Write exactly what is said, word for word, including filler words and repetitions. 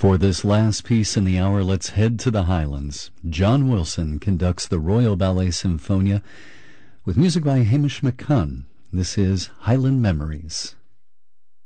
For this last piece in the hour, let's head to the Highlands. John Wilson conducts the Royal Ballet Symphonia with music by Hamish McCunn. This is Highland Memories.